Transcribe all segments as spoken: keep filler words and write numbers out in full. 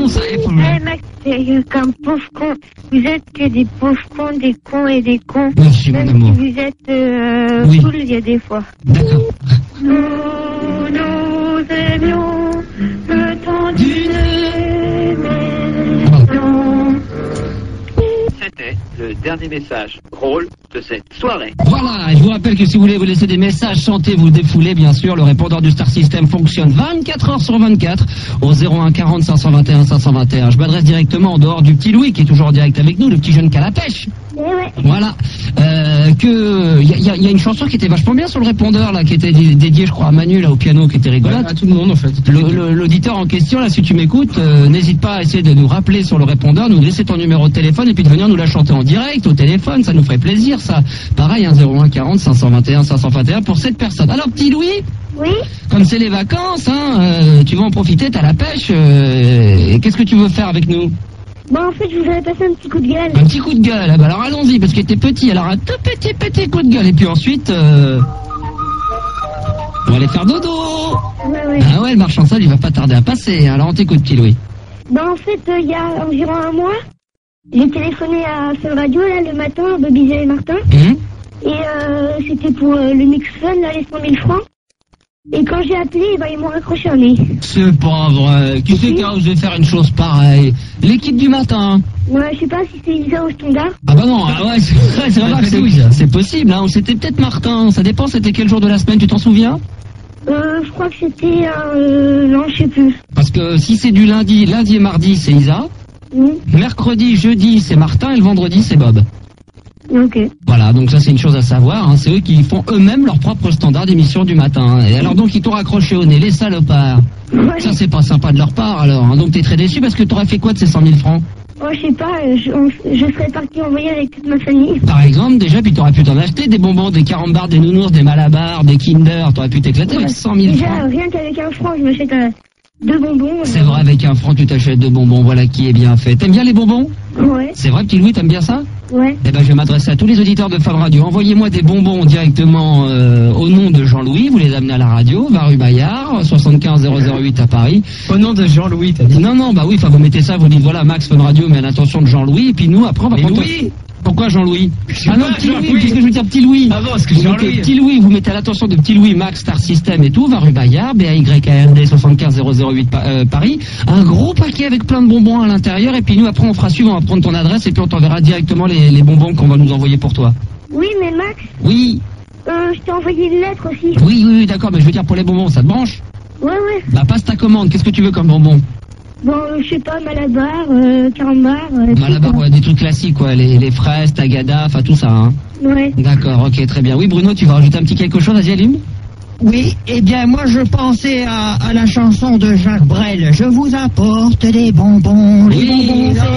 ça est pour Ouais, Max, c'est comme pauvre con. Vous êtes que des pauvres cons, des cons et des cons. Merci, Même mon amour. si vous êtes euh, Oui. cool, il y a des fois. D'accord. Nous nous aimions le temps d'une maison. C'était le dernier message drôle de cette soirée. Voilà, je vous rappelle que si vous voulez vous laisser des messages, chanter, vous défouler, bien sûr, le répondeur du Star System fonctionne vingt-quatre heures sur vingt-quatre au zéro un quarante cinq cent vingt et un cinq cent vingt et un. Je m'adresse directement en dehors du petit Louis qui est toujours en direct avec nous, le petit jeune qui a la pêche. Eh ouais. Voilà, euh, que il y, y, y a une chanson qui était vachement bien sur le répondeur là, qui était dé- dédiée, je crois, à Manu là au piano, qui était rigolote. À tout le monde en fait. Le- le- L'auditeur en question, là, si tu m'écoutes, euh, n'hésite pas à essayer de nous rappeler sur le répondeur, nous laisser ton numéro de téléphone et puis de venir nous la chanter en direct, au téléphone, ça nous ferait plaisir, ça. Pareil, un zéro un quarante cinq cent vingt et un cinq cent vingt et un pour cette personne. Alors, petit Louis, Oui. comme c'est les vacances, hein, euh, tu vas en profiter, t'as la pêche, euh, et qu'est-ce que tu veux faire avec nous? Bon, en fait, je voudrais passer un petit coup de gueule. Un petit coup de gueule, ah bah alors allons-y, parce que t'es petit, alors un tout petit petit coup de gueule, et puis ensuite, euh, on va aller faire dodo. Ouais, ouais. Ah ouais, le marchand de sable, il va pas tarder à passer, alors on t'écoute, petit Louis. Bon, en fait, euh, il y a environ un mois, j'ai téléphoné à Fun Radio, là, le matin, à Bobby et Martin. Hum Et euh, c'était pour euh, le mix fun, là, les cent mille francs. Et quand j'ai appelé, bah, ils m'ont raccroché un nez. C'est pas vrai. Qui c'est qui a osé faire une chose pareille? L'équipe du matin. Ouais, je sais pas si c'est Isa au standard. Ah bah non, ah ouais, c'est vrai, c'est vrai que c'est- c'est possible, hein. Ou c'était peut-être Martin, ça dépend, c'était quel jour de la semaine, tu t'en souviens? Euh, je crois que c'était, euh, non, je sais plus. Parce que si c'est du lundi, lundi et mardi, c'est Isa. Hmm, Mercredi, jeudi, c'est Martin, et le vendredi, c'est Bob. ok. Voilà, donc ça c'est une chose à savoir, hein. C'est eux qui font eux-mêmes leur propre standard d'émission du matin. Et alors donc ils t'ont raccroché au nez, les salopards. Ouais. Ça c'est pas sympa de leur part alors, hein. Donc t'es très déçu parce que t'aurais fait quoi de ces cent mille francs? Oh, je sais pas, euh, je, on- je serais parti en voyage avec toute ma famille. Par exemple, déjà, puis t'aurais pu t'en acheter des bonbons, des carambars, des nounours, des malabars, des Kinder, t'aurais pu t'éclater avec cent mille Déjà, francs. rien qu'avec un franc, je m'achète euh, deux bonbons. C'est vrai, avec un franc, tu t'achètes deux bonbons, voilà qui est bien fait. T'aimes bien les bonbons? Ouais, C'est vrai, petit Louis, t'aimes bien ça? ouais. Eh ben, je vais m'adresser à tous les auditeurs de Fun Radio. Envoyez-moi des bonbons directement euh, au nom de Jean-Louis. Vous les amenez à la radio, va rue Bayard, soixante-quinze zéro zéro huit à Paris. Au nom de Jean-Louis, t'as dit. Non, non, bah oui, enfin, vous mettez ça, vous dites voilà, Max Fun Radio, mais à l'intention de Jean-Louis. Et puis nous, après, on va Mais prendre. Louis Pourquoi Jean-Louis? sais Ah non, pas, petit Louis, Jean-Louis. puisque je veux dire petit Louis. Ah bon, parce que Vous Jean-Louis. mettez petit Louis, vous mettez à l'attention de petit Louis, Max, Star System et tout, va rue Bayard, B A Y A R D soixante-quinze zéro zéro huit Pa- euh, Paris. Un gros paquet avec plein de bonbons à l'intérieur. Et puis nous, après, on fera suivre, on va prendre ton adresse et puis on t'enverra directement les, les bonbons qu'on va nous envoyer pour toi. Oui, mais Max, Oui, euh, je t'ai envoyé une lettre aussi. oui, oui, oui, d'accord, mais je veux dire pour les bonbons, ça te branche? Ouais, ouais. Bah, passe ta commande, qu'est-ce que tu veux comme bonbons? Bon, euh, je sais pas, Malabar, euh, Carambar. Euh, Malabar, tout ouais, des trucs classiques, quoi, les, les fraises, tagada, enfin tout ça, hein. ça. Ouais. D'accord, ok, très bien. Oui, Bruno, tu vas rajouter un petit quelque chose, vas-y, allume. Oui, eh bien, moi, je pensais à, à la chanson de Jacques Brel. Je vous apporte des bonbons. Les Oui, bonbons, non.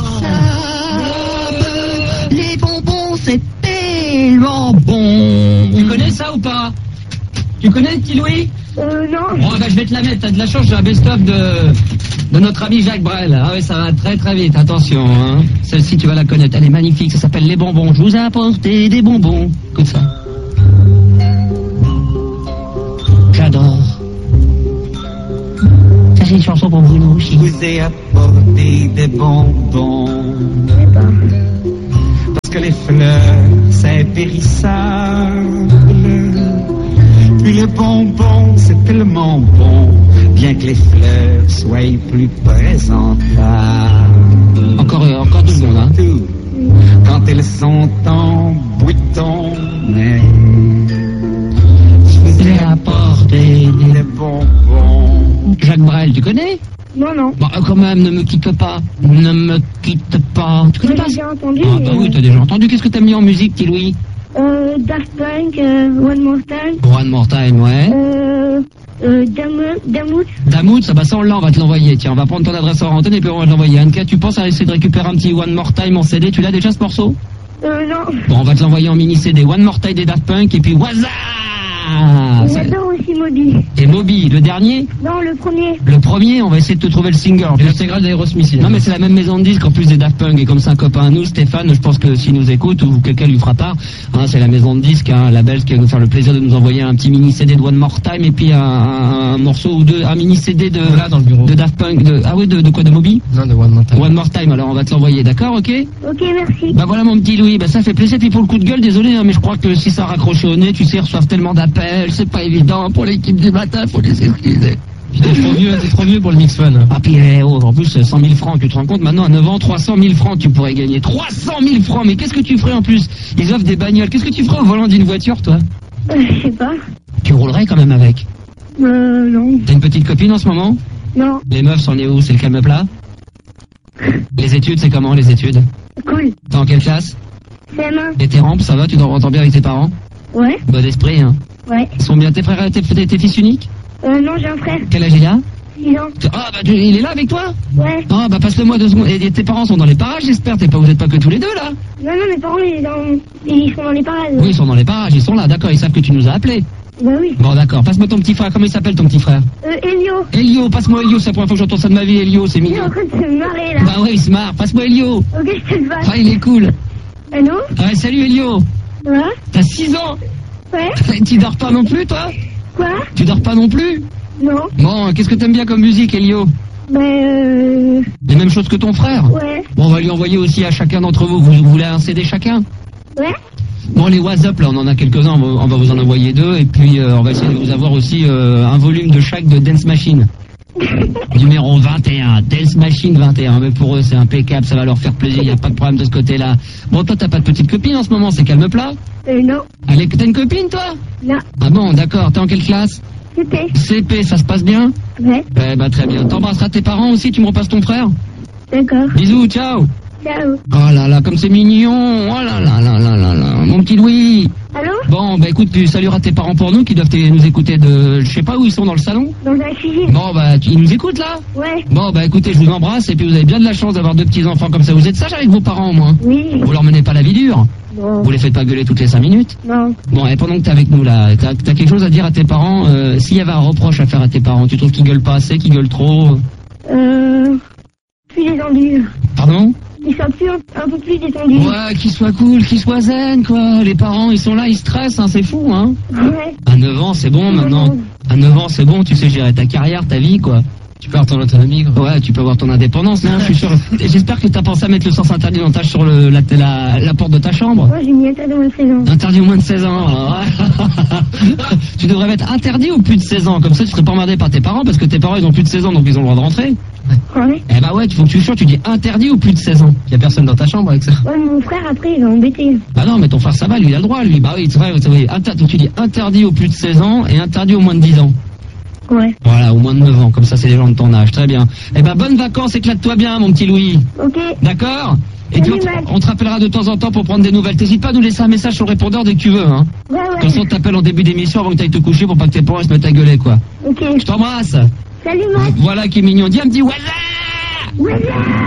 c'est délicieux. Les bonbons, c'est tellement bon. Tu connais ça ou pas? Tu connais, petit Louis? Euh, non. Bon, bah, je vais te la mettre, t'as de la chance, j'ai un best-of de, de notre ami Jacques Brel. Ah oui, ça va très très vite, attention, hein. Celle-ci, tu vas la connaître, elle est magnifique, ça s'appelle Les Bonbons. Je vous ai apporté des bonbons. Écoute ça. J'adore. Ça, c'est une chanson pour Bruno aussi. Je vous ai apporté des bonbons. Parce que les fleurs, c'est périssable. Puis les bonbons, c'est tellement bon. Bien que les fleurs soient plus présentables. Encore, euh, encore deux secondes, hein. Tout, quand elles sont en bouton. Mais je vous ai apporté des bonbons. Jacques Brel, tu connais? Non, non. Bon, euh, quand même, ne me quitte pas. Ne me quitte pas. Tu connais Moi, pas j'ai ça? déjà entendu. Ah mais, bah oui, t'as déjà entendu. Qu'est-ce que t'as mis en musique, petit Louis? euh, Daft Punk, euh, One More Time, One More Time, ouais. euh, euh, Damout, Damout. Damout, ça, bah ça on l'a, on va te l'envoyer. Tiens, on va prendre ton adresse en antenne et puis on va te l'envoyer. Anka, tu penses à essayer de récupérer un petit One More Time en C D? Tu l'as déjà ce morceau? Euh, non. Bon, on va te l'envoyer en mini C D. One More Time des Daft Punk et puis Waza! Ah, ça- J'adore aussi Moby. Et Moby, le dernier? Non, le premier. Le premier, on va essayer de te trouver le single. Et l'intégrale d'Aerosmith. Non mais c'est la même maison de disques en plus des Daft Punk et comme c'est un copain à nous, Stéphane, je pense que s'il nous écoute ou quelqu'un lui fera part, hein, c'est la maison de disques, hein, la Belge qui va nous faire le plaisir de nous envoyer un petit mini C D de One More Time et puis un, un, un morceau ou deux, un mini C D de, Voilà, dans le bureau. de Daft Punk, de, ah oui, de, de quoi, de Moby? Non, de One More Time. One More Time, alors on va te l'envoyer, d'accord, ok? Ok, merci. Bah voilà mon petit Louis, bah ça fait plaisir, puis pour le coup de gueule, désolé, hein, mais je crois que si ça raccroche au nez, tu sais, ils reçoivent tellement d'appels, c'est pas évident pour l'équipe du matin, faut les excuser. Puis T'es trop vieux, t'es trop vieux pour le mix fun. Ah puis eh, oh, en plus cent mille francs, tu te rends compte maintenant à neuf ans, trois cent mille francs tu pourrais gagner. trois cent mille francs, mais qu'est-ce que tu ferais en plus? Ils offrent des bagnoles, qu'est-ce que tu ferais au volant d'une voiture toi? Euh, je sais pas. Tu roulerais quand même avec. Euh, non. T'as une petite copine en ce moment? Non. Les meufs c'en est où? C'est le calme plat? Les études c'est comment les études? Cool. T'es en quelle classe? C M un. Et tes rampes, ça va? Tu t'entends bien avec tes parents? Ouais. Bon esprit hein. Ouais. Ils sont bien tes frères, tes, tes, tes fils uniques? Euh, non, j'ai un frère. Quel âge il a? six ans. Ah bah tu- il est là avec toi? Ouais. Ah bah passe-le-moi deux secondes. Et tes parents sont dans les parages j'espère, t'es pas, vous êtes pas que tous les deux là? Non, non, mes parents, ils, dans... ils sont dans les parades. Oui, ils sont dans les parages, ils sont là, d'accord, ils savent que tu nous as appelés. Bah oui. Bon, d'accord, passe-moi ton petit frère, comment il s'appelle ton petit frère? Euh, Elio. Elio, passe-moi Elio, c'est la première fois que j'entends ça de ma vie, Elio, c'est Il est mignon. en train de se marrer, là. Bah ouais, il se marre, passe-moi Elio. Ok, je te le passe. Ah, il est cool. Allô? Ouais, salut Elio. Ouais? T'as six ans. Ouais? Tu dors pas non plus, toi? Quoi? Tu dors pas non plus? Non. Bon, qu'est-ce que t'aimes bien comme musique, Elio? Bah, euh... Les mêmes choses que ton frère? Ouais. Bon, on va lui envoyer aussi à chacun d'entre vous, vous, vous voulez un C D chacun? Ouais? Bon, les WhatsApp, là, on en a quelques-uns, on va, on va vous en envoyer deux, et puis euh, on va essayer de vous avoir aussi euh, un volume de chaque de Dance Machine. Numéro vingt et un, Dance Machine vingt et un, mais pour eux c'est impeccable, ça va leur faire plaisir, il n'y a pas de problème de ce côté-là. Bon, toi t'as pas de petite copine en ce moment, c'est calme plat? Euh, non. Allez, t'as une copine toi? Non. Ah bon, d'accord, t'es en quelle classe? C'était. C P, ça se passe bien? Ouais. Eh bah très bien, t'embrasseras tes parents aussi, tu me repasses ton frère? D'accord. Bisous, ciao. Ciao. Oh là là, comme c'est mignon, oh là là là là là là, mon petit Louis. Allô? Bon, bah écoute, tu salueras tes parents pour nous qui doivent t- nous écouter de... Je sais pas où ils sont dans le salon. Dans la cuisine. Bon, bah tu- ils nous écoutent là? Ouais. Bon, bah écoutez, je vous embrasse et puis vous avez bien de la chance d'avoir deux petits-enfants comme ça. Vous êtes sages avec vos parents au moins? Oui. Vous leur menez pas la vie dure? Bon. Vous les faites pas gueuler toutes les cinq minutes? Non. Bon, et pendant que t'es avec nous là, t'as t'as quelque chose à dire à tes parents? euh, S'il y avait un reproche à faire à tes parents, tu trouves qu'ils gueulent pas assez, qu'ils gueulent trop? Euh... Plus détendu. Pardon? Ils sont plus, un, un peu plus détendus. Ouais, qu'ils soient cool, qu'ils soient zen, quoi. Les parents, ils sont là, ils stressent, hein, c'est fou, hein. Ouais. À neuf ans, c'est bon maintenant. À neuf ans, c'est bon, tu sais gérer ta carrière, ta vie, quoi. Tu peux avoir ton autonomie, quoi. Ouais, tu peux avoir ton indépendance, non? Je suis sûr. Et j'espère que t'as pensé à mettre le sens interdit dans ta, sur le, la, la, la porte de ta chambre. Moi, j'ai mis interdit moins de seize ans. Interdit au moins de seize ans. Ouais. Tu devrais mettre interdit au plus de seize ans. Comme ça, tu serais pas emmerdé par tes parents parce que tes parents, ils ont plus de seize ans, donc ils ont le droit de rentrer. Ouais. Eh bah ouais, il faut que tu changes, tu dis interdit au plus de seize ans. Y a personne dans ta chambre avec ça. Ouais, mon frère, après, il va embêter. Bah non, mais ton frère, ça va, lui, il a le droit, lui. Bah oui, c'est vrai, c'est vrai. Inter- tu dis interdit au plus de seize ans et interdit au moins de dix ans. Ouais. Voilà, au moins de neuf ans, comme ça, c'est les gens de ton âge. Très bien. Eh ben, bonnes vacances, éclate-toi bien, mon petit Louis. Ok. D'accord? Et puis, on, Salut, te- Max. on te rappellera de temps en temps pour prendre des nouvelles. T'hésites pas à nous laisser un message sur le répondeur dès que tu veux, hein. Ouais, Comme ouais. ça, on t'appelle en début d'émission avant que t'ailles te coucher pour pas que tes parents ils se mettent à gueuler, quoi. Ok. Je t'embrasse. Salut, Max. Voilà qui est mignon. Dis un petit voilà. Ouais.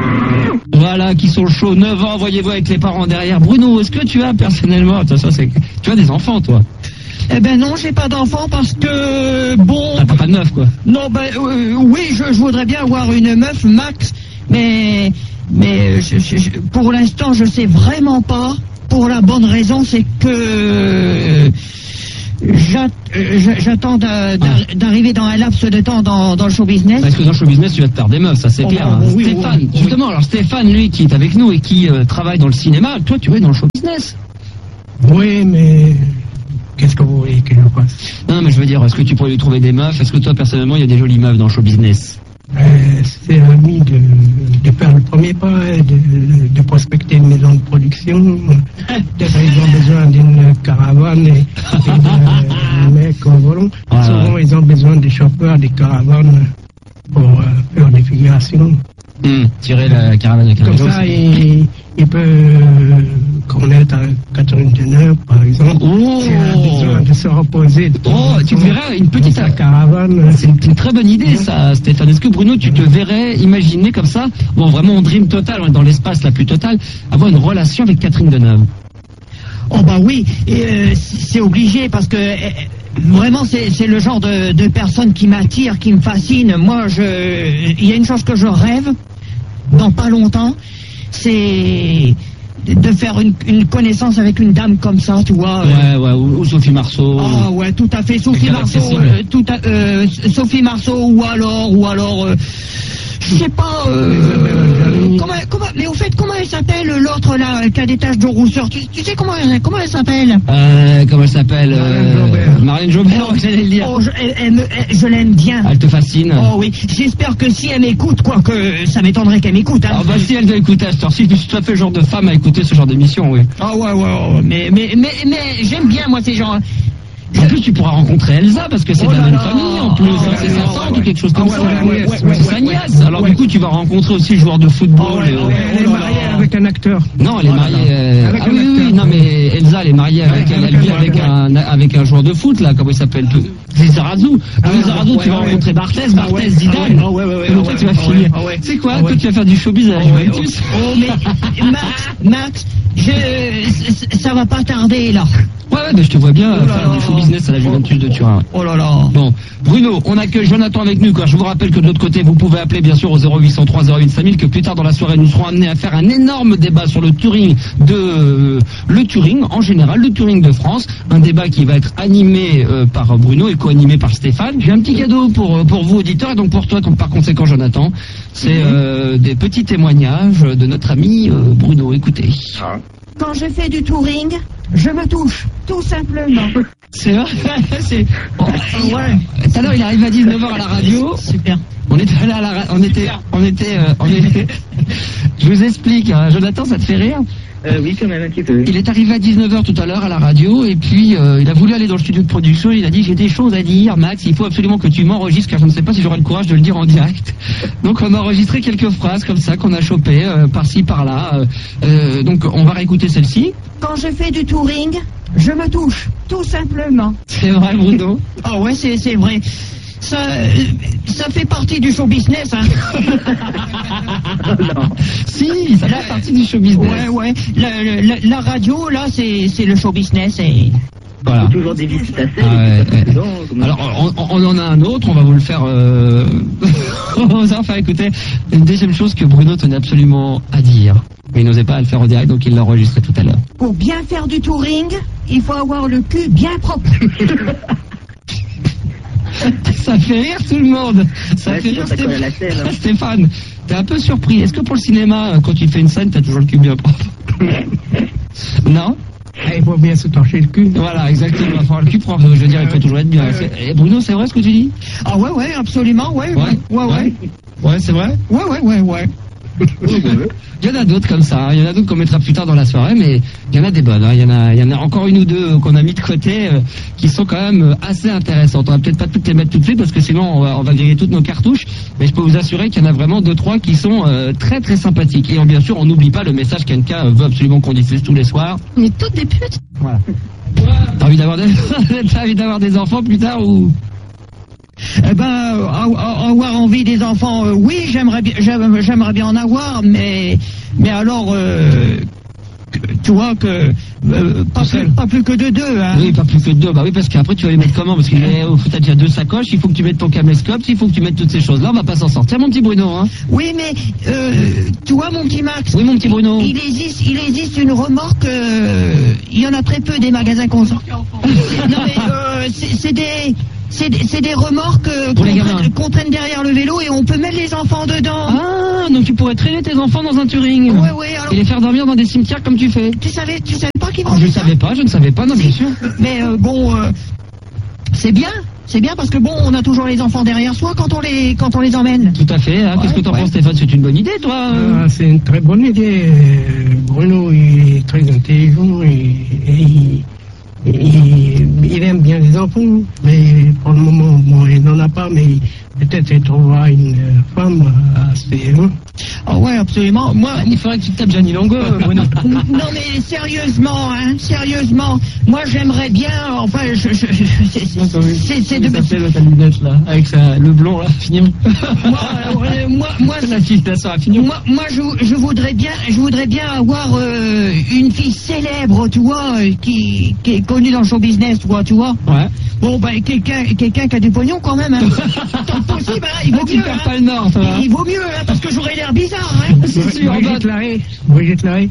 Voilà qui sont chauds. neuf ans, voyez-vous, avec les parents derrière. Bruno, est-ce que tu as personnellement, attends, ça, c'est, tu as des enfants, toi? Eh ben non, j'ai pas d'enfant parce que, bon... Ah, t'as pas de meuf, quoi. Non, ben euh, oui, je, je voudrais bien avoir une meuf, Max, mais... Mais je- je- je- pour l'instant, je sais vraiment pas. Pour la bonne raison, c'est que... j'at- euh, J'attends d'a- d'a- d'arriver dans un laps de temps dans, dans le show business. Parce que dans le show business, tu vas te faire des meufs, ça c'est Oh, clair. bah, hein. oui, Stéphane, oui, oui. justement, alors Stéphane, lui, qui est avec nous et qui euh, travaille dans le cinéma, toi, tu es dans le show business. Oui, mais qu'est-ce que vous voulez que je fasse? Non, mais je veux dire, est-ce que tu pourrais lui trouver des meufs? Est-ce que toi, personnellement, il y a des jolies meufs dans le show business? Euh, C'est à lui de, de faire le premier pas, hein, de, de prospecter une maison de production. Peut-être ils ont besoin d'une caravane et, et d'un mec au volant. Ouais, Souvent, ouais. ils ont besoin des chauffeurs des caravanes pour euh, faire des figurations. Hum, tirer la caravane avec un Comme vélo, ça, c'est- il, il peut euh, connaître à Catherine Deneuve, par exemple. Oh S'il a besoin de se reposer. de temps Oh, en tu te temps verrais une dans petite... sa caravane. C'est une, une très bonne idée, ça, Stéphane. Est-ce que, Bruno, tu te verrais imaginer comme ça, bon, vraiment en dream total, on est dans l'espace la plus totale, avoir une relation avec Catherine Deneuve? Oh bah oui, et, euh, c'est obligé parce que euh, Vraiment, c'est c'est le genre de, de personne qui m'attire, qui me fascine. Moi, je, il y a une chose que je rêve, dans pas longtemps, c'est de faire une, une connaissance avec une dame comme ça, tu vois. Ouais, ouais, ou, ou Sophie Marceau. Ah ouais, tout à fait, Sophie Avec Marceau, accessible. euh, tout à, euh, Sophie Marceau, ou alors, ou alors, euh, je sais pas, euh, comment, comment, mais au fait, comment elle s'appelle, l'autre là, qui a des taches de rousseur, tu, tu sais comment, elle- comment elle s'appelle? Euh, comment elle s'appelle Marlène Jobert. Marlène Jobert, j'allais le dire. Oh, je, elle- elle me- elle- je l'aime bien. Elle te fascine. Oh oui, j'espère que si elle m'écoute, quoique ça m'étonnerait qu'elle m'écoute, hein. Ah bah si elle doit écouter à cette heure-ci, je suis tout à fait le genre de femme à écouter ce genre d'émission, oui. Ah ouais, ouais, ouais, mais, mais, mais, mais j'aime bien, moi, ces gens. En plus, tu pourras rencontrer Elsa, parce que c'est Oh de la là même là. famille, en plus. Ah hein, c'est ouais, sa ouais, tante ouais. ou quelque chose comme Ah ça. ouais, ouais, ouais, ouais, C'est sa ouais, nièce. ouais, Alors ouais. du coup, tu vas rencontrer aussi le joueur de football. Ah ouais, euh, ouais, Elle est mariée avec un acteur. Non, elle est Oh là mariée. là. euh, Avec Ah un oui, oui, acteur. non, mais Elsa, elle est mariée avec, Ouais, elle, avec elle vit un- avec ouais. un, avec un joueur de foot, là, comment il s'appelle? Zizarazu. Ah, Zizarazu, ouais, tu vas ouais. rencontrer Barthez, Ah Barthez, ouais, Zidane. ah ouais, ouais, ouais, Comme ouais, toi, ouais, tu vas ah finir. ouais, ah ouais. Tu sais quoi? Ah Toi, ouais. tu vas faire du showbiz à la Ah ouais, Juventus. Oh, mais, Max, Max, je, c- ça va pas tarder, là. Ouais, ouais, mais je te vois bien Oh là faire là. du show business à la Juventus de Turin. Oh là là. Bon, Bruno, on accueille Jonathan avec nous, quoi. Je vous rappelle que de l'autre côté, vous pouvez appeler bien sûr au zéro huit cent trois zéro huit cinq mille, que plus tard dans la soirée, nous serons amenés à faire un énorme débat sur le Touring de euh, le Touring en général, le Touring de France, un débat qui va être animé euh, par Bruno et co-animé par Stéphane. J'ai un petit cadeau pour euh, pour vous auditeurs et donc pour toi, comme par conséquent Jonathan, c'est euh, des petits témoignages de notre ami euh, Bruno. Écoutez. Quand je fais du touring, je me touche, tout simplement. C'est vrai. C'est. Oh, ouais. Tout à l'heure, il arrive à dix-neuf heures à la radio. Super. On était allé à la ra- on était, on était, euh, on était. Je vous explique, hein. Jonathan, ça te fait rire? Euh, oui, quand même un petit peu. Il est arrivé à dix-neuf heures tout à l'heure à la radio et puis euh, il a voulu aller dans le studio de production. Il a dit j'ai des choses à dire, Max. Il faut absolument que tu m'enregistres car je ne sais pas si j'aurai le courage de le dire en direct. Donc on a enregistré quelques phrases comme ça qu'on a chopées euh, par-ci par-là. Euh, euh, donc on va réécouter celle-ci. Quand je fais du touring, je me touche, tout simplement. C'est vrai, Bruno. Ah ouais, c'est c'est vrai. Ça, euh, ça fait partie du show business, hein. Si, ça fait partie du show business. Ouais, ouais. La, la- la radio, là, c'est c'est le show business. Et... Voilà. Toujours des visites à Ah ouais, ouais. Donc, comment- Alors, on, on en a un autre, on va vous le faire. Euh... on va vous en faire écouter. Une deuxième chose que Bruno tenait absolument à dire, mais il n'osait pas le faire au direct, donc il l'a enregistré tout à l'heure. Pour bien faire du touring, il faut avoir le cul bien propre. Ça fait rire tout le monde. Ça Ouais, fait sinon, rire ça colle à la Stéphane. scène, hein. Stéphane, t'es un peu surpris. Est-ce que pour le cinéma, quand tu fais une scène, t'as toujours le cul bien propre? Non? Ah, il faut bien se torcher le cul. Voilà, exactement. Il va falloir le cul propre. Je veux dire, il faut toujours être bien. Ouais. C'est- Et Bruno, c'est vrai ce que tu dis? Ah ouais, ouais, absolument, ouais, ouais, ouais, ouais, Ouais, c'est vrai? ouais, ouais, ouais, ouais. Il y en a d'autres comme ça, hein. Il y en a d'autres qu'on mettra plus tard dans la soirée, mais il y en a des bonnes, hein. Il y en a, il y en a encore une ou deux qu'on a mis de côté, euh, qui sont quand même euh, assez intéressantes. On va peut-être pas toutes les mettre tout de suite parce que sinon on va, on va griller toutes nos cartouches, mais je peux vous assurer qu'il y en a vraiment deux, trois qui sont euh, très très sympathiques. Et euh, bien sûr, on n'oublie pas le message qu'Anka veut absolument qu'on diffuse tous les soirs. On est toutes des putes. Voilà. T'as envie d'avoir des, t'as envie d'avoir des enfants plus tard ou? Eh ben, euh, a- a- avoir envie des enfants, euh, oui, j'aimerais bien, j'aime- j'aimerais bien en avoir, mais, mais alors, euh, que- tu vois que euh, pas, Tout seul. plus, pas plus que de deux, hein. Oui, pas plus que deux. Bah oui, parce qu'après tu vas les mettre comment? Parce que oh, t'as déjà deux sacoches, il faut que tu mettes ton caméscope, il faut que tu mettes toutes ces choses-là, on va pas s'en sortir, mon petit Bruno, hein. Oui, mais euh, tu vois, mon petit Max. Oui, mon petit Bruno. Il existe, il existe une remorque. euh, il y en a très peu des magasins qu'on sort. Non mais euh, c'est c'est des, c'est des, c'est des remorques euh, Pour les qu'on gamins. traîne, qu'on traîne derrière le vélo et on peut mettre les enfants dedans. Ah, donc tu pourrais traîner tes enfants dans un Touring. Ouais, ouais. Alors, Et les faire dormir dans des cimetières comme tu fais. tu savais, tu savais pas qu'ils Ah, vont je ne faire ça? savais pas, je ne savais pas, non, bien sûr. Mais euh, bon, euh, c'est bien, c'est bien parce que bon, on a toujours les enfants derrière soi quand on les, quand on les emmène. Tout à fait. Hein. Qu'est-ce que t'en ouais. penses, Stéphane? C'est une bonne idée, toi euh Ah, c'est une très bonne idée. Euh, Bruno, il est très intelligent et, et il, il- il aime bien les enfants. Mais pour le moment, bon, il n'en a pas, mais peut-être il trouvera une femme assez. Hein. Ah ouais, absolument. Moi, Il faudrait que tu te tapes Gianni Longo, Bruno. non mais sérieusement, hein, sérieusement, moi j'aimerais bien, enfin, je, je, je- c'est- c'est c'est de... Ça fait l'autre lunette là, avec sa, le blond là, fini. Moi, euh, moi, moi, La fille, ça sera fini. Moi, moi je, je voudrais bien, je voudrais bien avoir euh, une fille célèbre, tu vois, euh, qui, qui est connue dans le show business, tu vois, tu vois. Ouais. Bon, bah, quelqu'un, quelqu'un qui a du pognon quand même, hein. Tant que possible, hein, il vaut Tu mieux, perds hein. pas le nord, toi. Il vaut mieux, hein, parce que j'aurais l'air bizarre, hein. C'est sûr, Brigitte Larrey. Brigitte Larrey.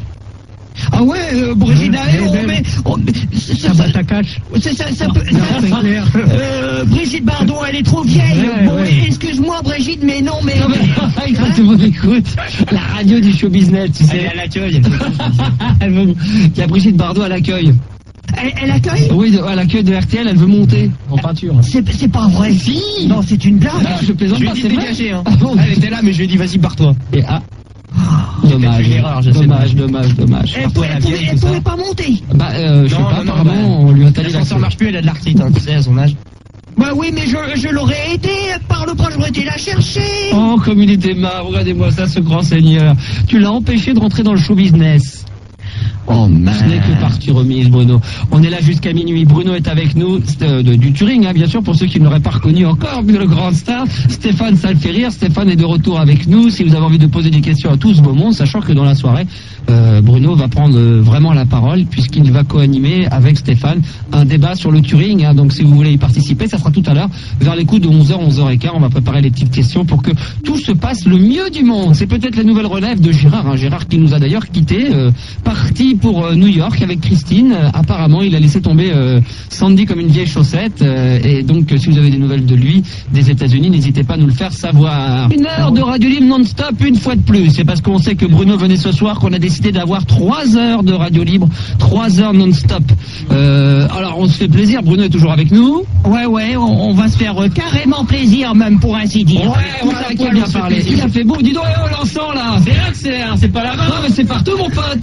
Ah ouais, euh, Brigitte Larrey, Elle est on belle. met, on met- ça, Ça ça, bat ta cache. ça, ça, ça peut, Non, ça- c'est clair. euh, Brigitte Bardot, elle est trop vieille. Ouais, bon, ouais. excuse-moi, Brigitte, mais non, mais. Non, mais, quand tu m'écoutes, la radio du show business, tu sais. à l'accueil. Elle veut- Il y a Brigitte Bardot à l'accueil. Elle, elle accueille? Oui, de- à l'accueil de R T L, elle veut monter. En peinture. C'est, c'est pas vrai. Si. Non, c'est une blague. Ah, je plaisante Je lui pas, ai dit c'est de vrai. dégager, hein. Ah bon, Elle était là, mais je lui ai dit, vas-y, barre-toi. Et ah, fait dommage, une erreur, je sais dommage, dommage, dommage. Elle, Partout pou- à la elle, pouvait, vieille, elle tout ça. pouvait pas monter. Bah, euh, je sais Non, pas, non, non, apparemment, bah, on lui a taillé la L'ascenseur marche plus, elle a de l'arthrite, hein, tu sais, à son âge. Bah oui, mais je, je l'aurais été. Par le bras, j'aurais été la chercher. Oh, comme il était marre, regardez-moi ça, ce grand seigneur. Tu l'as empêché de rentrer dans le show business. Oh, Ce n'est que partie remise, Bruno. On est là jusqu'à minuit. Bruno est avec nous, euh, de- du Turing, hein, bien sûr, pour ceux qui ne l'auraient pas reconnu encore, vu le grand star. Stéphane, ça le fait rire. Stéphane est de retour avec nous. Si vous avez envie de poser des questions à tout ce beau monde, sachant que dans la soirée, euh, Bruno va prendre euh, vraiment la parole, puisqu'il va co-animer avec Stéphane un débat sur le Turing. Hein. Donc si vous voulez y participer, ça sera tout à l'heure, vers les coups de onze heures, onze heures quinze. On va préparer les petites questions pour que tout se passe le mieux du monde. C'est peut-être la nouvelle relève de Gérard. Hein. Gérard qui nous a d'ailleurs quitté, euh, parti pour euh, New York avec Christine. Euh, apparemment, il a laissé tomber euh, Sandy comme une vieille chaussette. Euh, et donc, euh, si vous avez des nouvelles de lui, des États-Unis, n'hésitez pas à nous le faire savoir. Une heure de Radio Libre non-stop, une fois de plus. C'est parce qu'on sait que Bruno venait ce soir qu'on a décidé d'avoir trois heures de Radio Libre, trois heures non-stop. Euh, alors, on se fait plaisir. Bruno est toujours avec nous. Ouais, ouais, on, on va se faire euh, carrément plaisir, même pour ainsi dire. Ouais, voilà, qui a bien parlé. Il a fait beau. Dis donc, oh, l'encens là. C'est là que c'est, hein, c'est pas là-bas. Non, mais c'est partout, mon pote.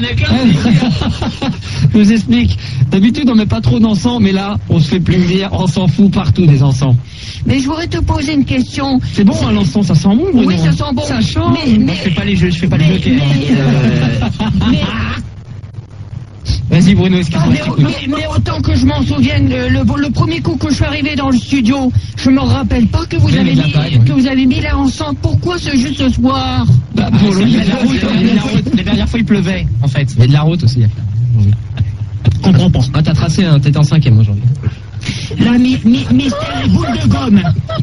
Je vous explique. D'habitude, on met pas trop d'encens, mais là, on se fait plaisir. On s'en fout partout des encens. Mais je voudrais te poser une question. C'est bon, hein, l'encens, ça sent bon, Bruno. Oui, ça sent bon. Ça change. Mais, Moi, je fais pas les jeux, je fais pas les mais, jokers. mais, hein. euh, mais, Vas-y, Bruno, Ah, excuse-moi. mais, je t'écoute. mais- mais autant que je m'en souvienne, le, le- le premier coup que je suis arrivé dans le studio, je me rappelle pas que vous, Vous avez avez de la mis, paille, ouais. que vous avez mis là ensemble. Pourquoi ce juste ce soir? Bah, Ah, pour c'est le- qu'il y a de la route, il y a de la route. Les dernières fois, il pleuvait, en fait. Il y a de la route aussi. Comprends pas. Ah, t'as tracé, hein, t'étais en cinquième aujourd'hui. La mi, mi, mystère boule de gomme.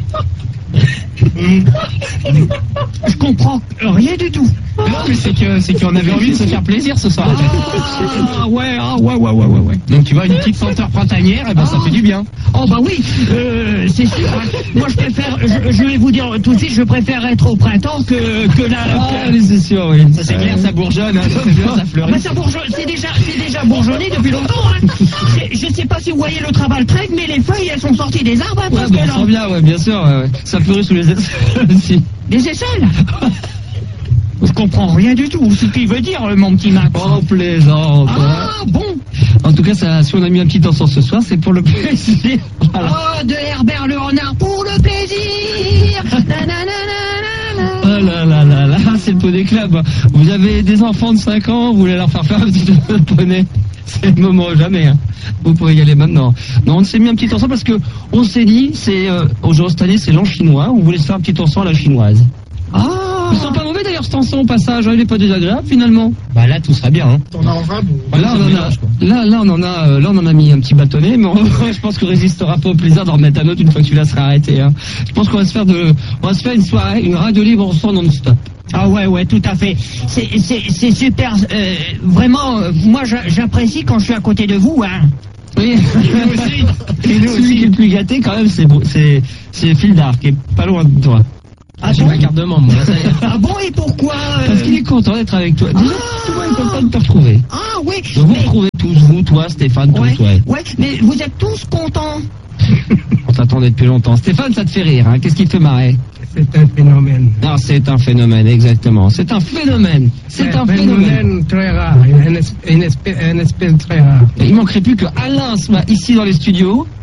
Je comprends rien du tout. Non, mais c'est que, c'est qu'on avait envie de se faire plaisir ce soir. Ah ouais, ah ouais, ouais, ouais, ouais, ouais. Donc tu vois, une petite senteur printanière, et ben ça fait du bien. Oh bah oui, euh, c'est sûr. Hein. Moi je préfère, je, je vais vous dire tout de suite, je préfère être au printemps que, que là. Ah, que- oui, c'est sûr, oui. Ça c'est clair, ça bourgeonne, hein, ça fait bien, ça fleurit. Mais ça bourgeonne, c'est déjà, c'est déjà bourgeonné depuis longtemps. Hein. C'est- Je sais pas si vous voyez le travail trek, mais les feuilles elles sont sorties des arbres hein, Ouais, parce bah, que on là, sent bien, ouais, bien sûr. Ouais, ouais. Ça fleurit sous les aisselles aussi. des aisselles. Je comprends rien du tout. Ce qu'il veut dire, mon petit Max. Oh, plaisante. hein. Ah bon. En tout cas, ça, si on a mis un petit encens ce soir, c'est pour le plaisir. Voilà. Oh, de Herbert le renard pour le plaisir. Nananana. Oh là là là là, c'est le poney club. Vous avez des enfants de cinq ans, vous voulez leur faire faire un petit peu de poney. C'est le moment ou jamais. Hein. Vous pouvez y aller maintenant. Non, on s'est mis un petit encens parce que on s'est dit, c'est euh, aujourd'hui cette année, c'est l'an chinois. On voulait se faire un petit encens à la chinoise. Ah. Ils sont pas mauvais d'ailleurs cet encens au passage. hein, Il est pas désagréable finalement. Bah là, tout sera bien, hein. On a en rab ou... Là, on en a, là, là, on en a, euh, là, on en a mis un petit bâtonnet, mais on, je pense qu'on résistera pas au plaisir d'en remettre un autre une fois que celui-là sera arrêté. Hein. Je pense qu'on va se faire de, on va se faire une soirée, une radio libre en son non-stop. Ah ouais, ouais, tout à fait. C'est, c'est, c'est super. Euh, vraiment, euh, moi, j'a- j'apprécie quand je suis à côté de vous. Hein. Oui. Nous aussi. Et nous Celui aussi. qui est le plus gâté, quand même, c'est, c'est, c'est Phil Dark, qui est pas loin de toi. Ah J'ai bon ma carte de membre, moi, là, ça y est. Ah bon, et pourquoi euh, Parce qu'il est content d'être avec toi. Déjà, Ah. souvent, il est content de te retrouver. Ah oui. Donc, vous mais- retrouvez tous, vous, toi, Stéphane, tous, ouais, ouais. ouais, mais vous êtes tous contents. On t'attendait depuis longtemps. Stéphane, ça te fait rire, hein. Qu'est-ce qui te fait marrer? C'est un phénomène. Non, c'est un phénomène, exactement. C'est un phénomène. C'est un phénomène. très rare, une espèce, une espèce, une espèce très rare. Et il manquerait plus que Alain soit ici dans les studios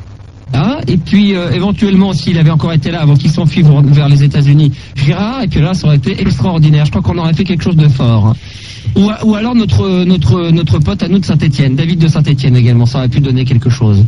Hein, et puis euh, éventuellement, s'il avait encore été là avant qu'il s'enfuit vers, vers les États-Unis, Gérard, et que là, ça aurait été extraordinaire. Je crois qu'on aurait fait quelque chose de fort. Hein. Ou, ou alors notre notre notre pote à nous de Saint-Étienne, David de Saint-Étienne également, ça aurait pu donner quelque chose.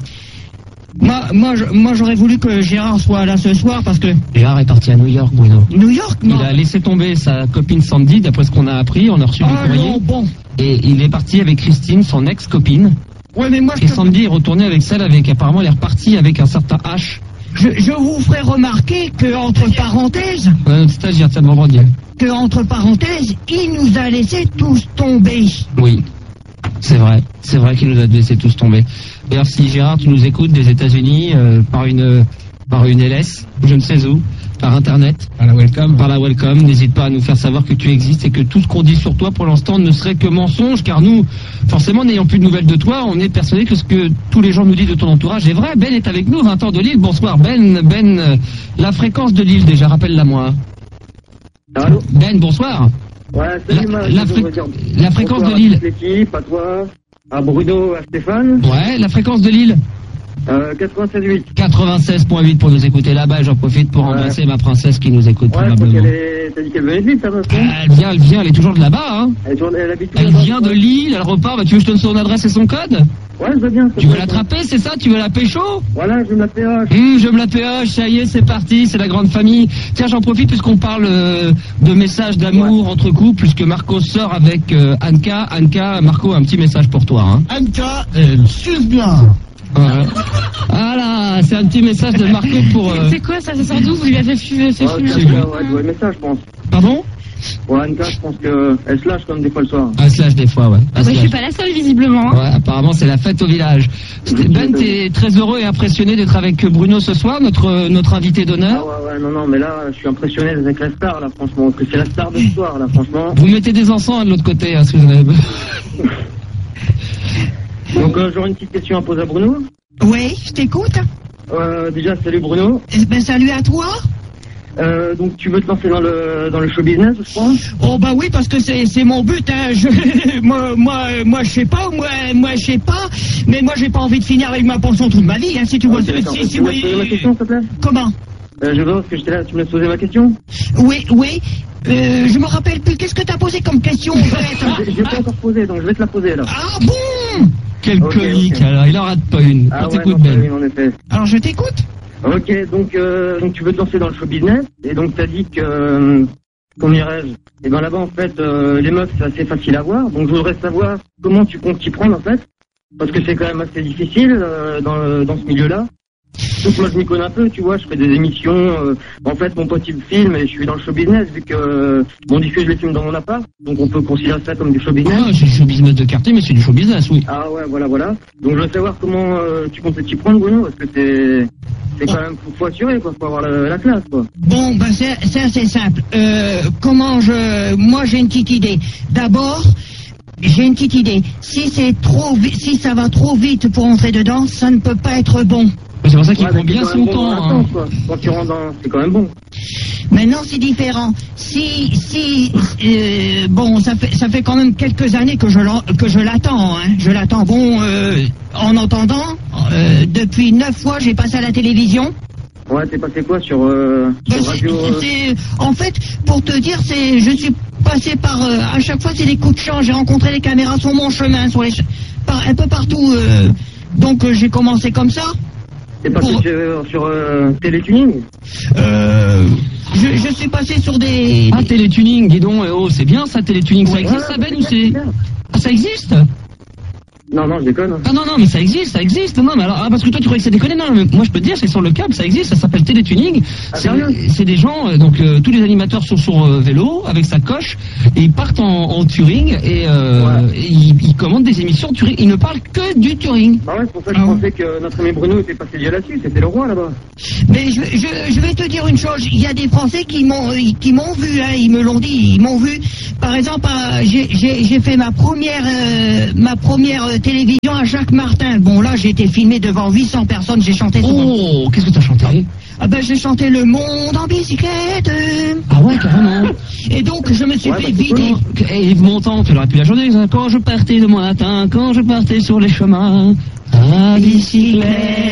Moi, moi, je- moi, j'aurais voulu que Gérard soit là ce soir parce que Gérard est parti à New York, Bruno. New York, non. Il a laissé tomber sa copine Sandy, d'après ce qu'on a appris, on a reçu du Ah courrier. non, bon. Et il est parti avec Christine, son ex-copine. Ouais, mais moi, je, Et te- Sandy est retourné avec celle avec, apparemment, elle est repartie avec un certain H. je, je vous ferai remarquer que entre parenthèses, On a notre stagiaire, tiens, de vendredi. que entre parenthèses, il nous a laissé tous tomber. Oui, c'est vrai. C'est vrai qu'il nous a laissé tous tomber. D'ailleurs, si Gérard, tu nous écoutes des États-Unis euh, par une par une L S, je ne sais où, par Internet, À la welcome. par la Welcome, n'hésite pas à nous faire savoir que tu existes et que tout ce qu'on dit sur toi pour l'instant ne serait que mensonge, car nous, forcément, n'ayant plus de nouvelles de toi, on est persuadé que ce que tous les gens nous disent de ton entourage est vrai. Ben est avec nous, vingt ans de Lille. Bonsoir Ben. Ben, euh, la fréquence de Lille déjà, rappelle-la moi. Allô? Ben, bonsoir. Ouais, La, salut, ma- la je fré- veux dire la fréquence bonsoir de à Lille. toute l'équipe, à toi, à Bruno, à Stéphane. Ouais, la fréquence de Lille. Euh, quatre-vingt-seize virgule huit. quatre-vingt-seize virgule huit pour nous écouter là-bas. J'en profite pour Ouais. embrasser ma princesse qui nous écoute Ouais, je crois probablement. qu'elle est... T'as dit qu'elle venait de Lille, ta meuf, non? Elle vient, elle vient, elle est toujours de là-bas. Hein. Elle, tourne- elle habite Elle là-bas, vient de ouais. Lille, elle repart. Bah, tu veux que je te donne son adresse et son code? Ouais, je veux bien. Tu veux l'attraper, c'est ça? Tu veux la pécho? Voilà, je veux me la péage. Hum, je me la péage, ça y est, c'est parti, c'est la grande famille. Tiens, j'en profite puisqu'on parle euh, de messages d'amour entre couples, puisque Marco sort avec euh, Anka. Anka, Marco, un petit message pour toi. Hein. Anka, elle suce bien. Voilà, voilà, c'est un petit message de Marco pour... euh, C'est quoi ça? Ça sort d'où? Vous lui avez fait, fait Ouais, fumer c'est un c'est ça, lui. ouais, je vois le message, je pense. Pardon? Ouais, Anka, je pense qu'elle se lâche comme des fois le soir. Un slash des fois, ouais. Un Ouais, je suis slash. pas la seule visiblement. hein. Ouais, apparemment c'est la fête au village. Ben, t'es très heureux et impressionné d'être avec Bruno ce soir, notre notre invité Ah d'honneur. ouais, ouais, non, non, mais là, je suis impressionné avec la star, là, franchement. Parce que c'est la star de ce soir, là, franchement. Vous mettez des encens hein, de l'autre côté, hein, si vous en avez besoin. Donc, euh, j'aurais une petite question à poser à Bruno. Oui, je t'écoute. Euh, déjà, salut Bruno. Eh ben, salut à toi. Euh, donc, tu veux te lancer dans le, dans le show business, je crois? Oh bah oui, parce que c'est c'est mon but. Hein. Je, moi, moi, moi, je sais pas. Moi, moi, je sais pas. Mais moi, j'ai pas envie de finir avec ma pension toute ma vie. Hein, si tu vois. Ok, si, d'accord. si, Tu me laisses poser ma question, s'il te plaît? Comment? Euh, je veux parce que j'étais là, tu me laisses poser ma question? Oui, oui. Euh, je me rappelle plus. Qu'est-ce que t'as posé comme question en fait? J'ai j'ai pas encore posé, donc je vais te la poser, alors. Ah bon? Quel Ok, comique, ok. alors il en rate pas une. Ah On ouais, t'écoute, non, Ben. oui, en effet. Alors je t'écoute. Ok, donc, euh, donc tu veux te lancer dans le show business, et donc t'as dit que, euh, qu'on irait. Et ben là-bas, en fait, euh, les meufs, c'est assez facile à voir, donc je voudrais savoir comment tu comptes t'y prendre, en fait, parce que c'est quand même assez difficile euh, dans, le- dans ce milieu-là. Donc moi je m'y connais un peu, tu vois, je fais des émissions, euh, en fait mon pote il filme et je suis dans le show business vu que euh, on diffuse les films dans mon appart, donc on peut considérer ça comme du show business. Ah, c'est du show business de quartier, mais c'est du show business, oui. Ah ouais, voilà, voilà. Donc je veux savoir comment euh, tu comptes t'y prendre, Bruno, parce que c'est c'est quand même, faut, faut assurer, quoi, faut avoir la, la classe, quoi. Bon, ben c'est c'est assez simple. Euh, comment je... Moi, j'ai une petite idée. D'abord, j'ai une petite idée. Si c'est trop vi- si ça va trop vite pour entrer dedans, ça ne peut pas être bon. C'est pour ça qu'il Ouais, prend mais c'est bien quand son même bon temps. dans Hein. l'attente, quoi. Quand tu rentres dans, c'est quand même bon. Maintenant, c'est différent. Si, si, euh, bon, ça fait, ça fait quand même quelques années que je, l'en- que je l'attends, hein. Je l'attends. Bon, euh, en entendant, euh, depuis neuf fois, j'ai passé à la télévision. Ouais, t'es passé quoi sur, euh, Ben, sur c'est- radio euh, c'est- en fait, pour te dire, c'est, je suis passé par, euh, à chaque fois, c'est des coups de chance. J'ai rencontré les caméras sur mon chemin, sur les, ch- par, un peu partout. euh, donc, euh, j'ai commencé comme ça. T'es passé pour- sur, sur euh, Télétuning? Euh, je, je suis passé sur des. Ah, télétuning, dis donc, eh oh, c'est bien ça, télétuning, ça Ouais, existe ça, Ben, ou c'est... bien. Ah, ça existe? Non, non, je déconne. Ah non, non, mais ça existe, ça existe. Non, mais alors, ah, parce que toi, tu croyais que ça déconnait. Non, mais moi, je peux te dire, c'est sur le câble, ça existe, ça s'appelle télétuning. Ah, C'est sérieux c'est des gens, euh, donc, euh, tous les animateurs sont sur euh, vélo, avec sa coche, et ils partent en, en touring, et, euh, Ouais. et ils, ils commandent des émissions touring. Ils ne parlent que du touring. Bah ouais, c'est pour ça que je Ah ouais. pensais que notre ami Bruno était passé déjà là-dessus, c'était le roi là-bas. Mais je, je, je vais te dire une chose, il y a des Français qui m'ont qui m'ont vu, hein, ils me l'ont dit, ils m'ont vu. Par exemple, à- j'ai j'ai- j'ai fait ma première euh, ma première euh, télévision à Jacques Martin. Bon là, j'ai été filmé devant huit cents personnes, j'ai chanté. sur- Oh, qu'est-ce que t'as chanté? Ah ben j'ai chanté Le Monde en bicyclette. Ah ouais, carrément. Et donc je me suis Ouais, fait bah, c'est vider. Et Yves Montand, tu l'aurais pu la chanter, ça. Quand je partais de mon matin, quand je partais sur les chemins. Ah La bicyclette.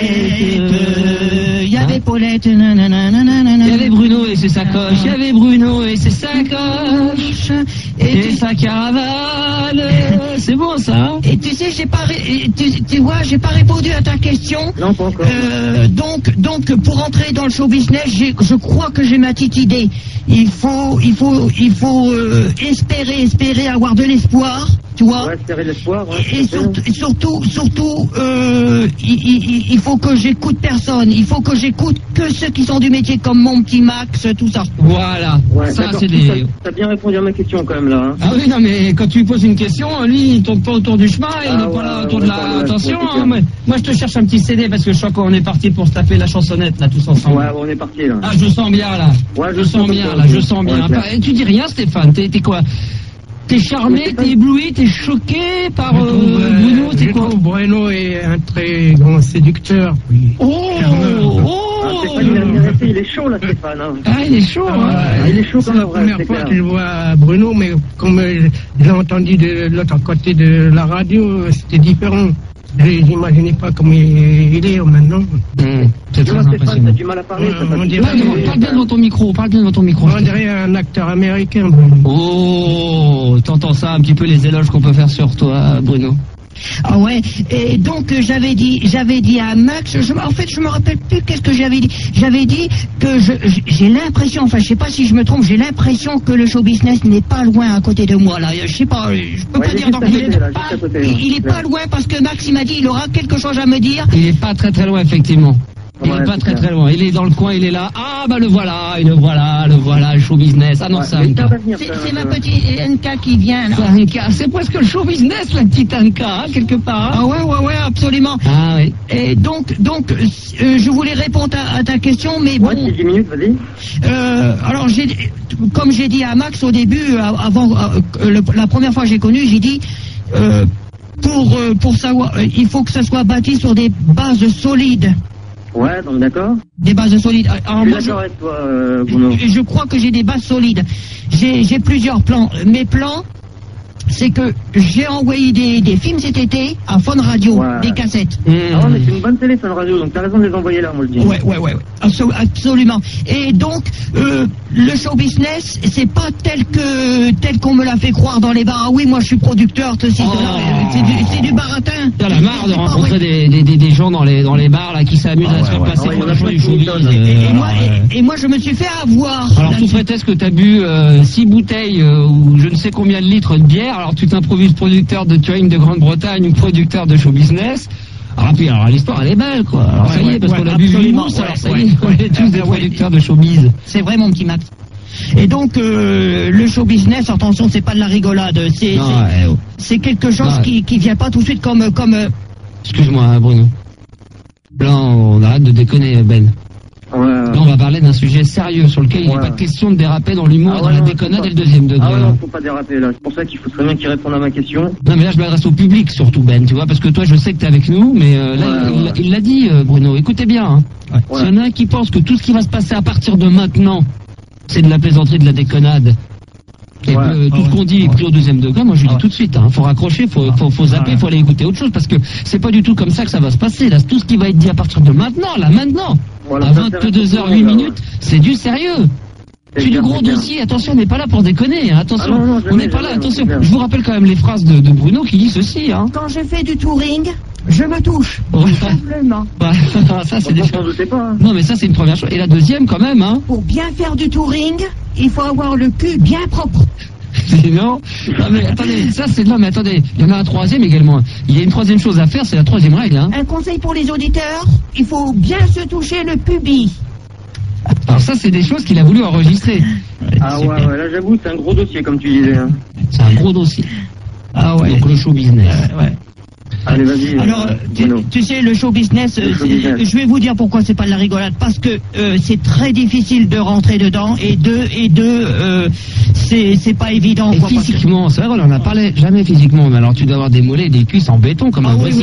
Il y avait Paulette, nanana, nanana. Il y avait Bruno et ses sacoches. Il y avait Bruno et ses sacoches. Et, et sa caravane. C'est bon ça. Et tu sais, j'ai pas, ré... tu, tu vois, j'ai pas répondu à ta question. Non, pas encore. Euh, donc, donc, pour entrer dans le show business, j'ai, je crois que j'ai ma petite idée. Il faut, il faut, il faut euh, espérer, espérer avoir de l'espoir, tu vois. Ouais, espérer de l'espoir. Ouais, et, et surtout, et surtout, surtout, euh, il, il, il faut que j'écoute personne. Il faut que j'écoute que ceux qui sont du métier, comme mon petit Max, tout ça. Voilà. Ouais, ça, d'accord. c'est des. T'as bien répondu à ma question quand même là. Hein. Ah oui, non, mais quand tu lui poses une question, lui, il tourne pas autour du chemin, il Ah, n'est ouais, pas là ouais, autour ouais, de la. ouais, Attention, ouais, hein, moi, moi, je te cherche un petit C D parce que je crois qu'on est parti pour se taper la chansonnette là tous ensemble. Ouais, on est parti là. Ah, je sens bien là. Ouais, je sens bien là, je sens bien. Ouais, Pas- tu dis rien, Stéphane. T'es, t'es quoi? T'es charmé, t'es ébloui, t'es choqué par Je euh, trouve, euh, Bruno, t'es je quoi? trouve Bruno est un très grand séducteur. Oui. Oh, Ah, oh. Stéphane, il est intéressé, il est chaud là, Stéphane. Hein. Ah, il est chaud. Hein. Ah, il est chaud C'est comme la un vrai, première c'est fois clair. que je vois Bruno, mais comme euh, j'ai entendu de l'autre côté de la radio, c'était différent. Je n'imaginais pas comment il il est maintenant. Mmh, c'est très Dis-moi, Stéphane, impressionnant. t'as du mal à parler. Ouais, ça, on t'as- dirait- Parle, devant- parle bien devant ton micro, parle bien devant ton micro. On dirait un acteur américain, Bruno. Oh, t'entends ça un petit peu les éloges qu'on peut faire sur toi, Bruno? Ah ouais. Et donc euh, j'avais dit, j'avais dit à Max. Je, en fait, je me rappelle plus qu'est-ce que j'avais dit. J'avais dit que je, j'ai l'impression, enfin, je sais pas si je me trompe, j'ai l'impression que le show business n'est pas loin à côté de moi là. Je sais pas, je peux Ouais, pas il est dire juste dans à il côté, est là, pas, juste à côté, là. il, il est pas loin parce que Max il m'a dit il aura quelque chose à me dire. Il est pas très très loin, effectivement. Il Ouais, est pas c'est très clair. très loin. Il est dans le coin, il est là. Ah, bah le voilà, le voilà, le voilà, le show business. Ah non, Ouais, ça, mais il Anka. tarde à venir, C'est, quand c'est même, ma euh. petite Anka qui vient là. Ça, Anka, c'est presque le show business, la petite Anka, hein, quelque part. Ah ouais, ouais, ouais, absolument. Ah oui. Et donc, donc, euh, je voulais répondre à, à ta question, mais Ouais, bon. c'est dix minutes, vas-y. Euh, alors, j'ai, comme j'ai dit à Max au début, euh, avant euh, le- la première fois que j'ai connu, j'ai dit euh, pour euh, pour savoir, euh, il faut que ça soit bâti sur des bases solides, Ouais, donc d'accord. des bases solides. Alors, Je suis moi, je, d'accord avec toi, euh, Bruno. je crois que j'ai des bases solides. J'ai, j'ai plusieurs plans. Mes plans, c'est que j'ai envoyé des, des films cet été à Fun Radio, Ouais. des cassettes. Mmh. Ah ouais, mais c'est une bonne télé, Fun Radio, donc t'as raison de les envoyer là, moi je dis. Ouais, ouais, ouais, ouais. Abso- absolument. Et donc, euh, le show business, c'est pas tel que tel qu'on me l'a fait croire dans les bars. Ah oui, moi je suis producteur, ceci, Oh. cela. Euh, C'est du, c'est du baratin. T'as la marre de C'est pas rencontrer vrai. des, des, des, des gens dans les, dans les bars là qui s'amusent Ah à se faire ouais, passer ouais, pour ouais, les gens ouais, du showbiz. ouais, euh, Et, et moi, ouais. et, et moi, je me suis fait avoir. Alors sous prétexte que t'as bu euh, six bouteilles euh, ou je ne sais combien de litres de bière, alors tu t'improvises producteur de touring de Grande-Bretagne ou producteur de show business. Alors puis alors l'histoire elle est belle quoi. Alors Ouais, ça y est ouais, parce ouais, qu'on a bu huit absolument, mousses, ouais, alors ça ouais, y est, on ouais, est tous des ouais. producteurs de showbiz. C'est vrai, mon petit Max. Et donc, euh, le show business, attention, c'est pas de la rigolade. C'est, Non, c'est, ouais, oh. c'est quelque chose Ouais. qui, qui vient pas tout de suite comme, comme. euh, Excuse-moi hein, Bruno. Là on arrête de déconner Ben. Ouais. Là on va parler d'un sujet sérieux sur lequel il n'est Ouais. pas de question de déraper dans l'humour, Ah dans ouais, la non, déconnade faut pas- et le deuxième degré. Ah ouais, hein. non, faut pas déraper là. C'est pour ça qu'il faut très bien qu'il réponde à ma question. Non mais là je m'adresse au public surtout Ben, tu vois, parce que toi je sais que t'es avec nous, mais euh, là Ouais, il- ouais. il il l'a dit euh, Bruno, écoutez bien, hein. Ouais. S'il y en a un qui pense que tout ce qui va se passer à partir de maintenant, c'est de la plaisanterie, de la déconnade, et Ouais. que euh, tout ce qu'on dit est pris au deuxième degré, moi je lui dis tout de suite, hein, faut raccrocher, faut, faut, faut zapper, faut aller écouter autre chose, parce que c'est pas du tout comme ça que ça va se passer, là, tout ce qui va être dit à partir de maintenant, là, maintenant, Voilà, à ça intéresse vingt-deux heures tout le huit monde, là, minutes, c'est du sérieux. C'est C'est du bien, gros c'est bien. dossier, attention, on n'est pas là pour déconner, hein, attention, Ah non, non, on jamais, n'est pas là, jamais, attention. c'est bien. Je vous rappelle quand même les phrases de, de Bruno qui dit ceci, hein. Quand je fais du touring, je me touche. Ouais. Tout simplement. Bah, ça c'est Bon, déjà... t'en doutais pas, hein. Non mais ça c'est une première chose. Et la deuxième quand même, hein. Pour bien faire du touring, il faut avoir le cul bien propre. Sinon, non mais attendez, ça c'est non mais attendez, il y en a un troisième également. Il y a une troisième chose à faire, c'est la troisième règle, hein. Un conseil pour les auditeurs, il faut bien se toucher le pubis. Alors ça c'est des choses qu'il a voulu enregistrer. Ah ouais, ouais, là j'avoue, c'est un gros dossier comme tu disais. Hein. C'est un gros dossier. Ah ouais. Donc le show business. Ouais. Allez, vas-y. Alors, euh, tu, Bruno. tu sais, le show business, euh, Le show c'est- business. je vais vous dire pourquoi c'est pas de la rigolade. Parce que euh, c'est très difficile de rentrer dedans et deux, et deux, euh, c'est c'est pas évident. Et quoi, parce que- physiquement, c'est vrai, on en a parlé jamais physiquement, mais alors tu dois avoir des mollets et des cuisses en béton comme Ah un oui, Brésilien.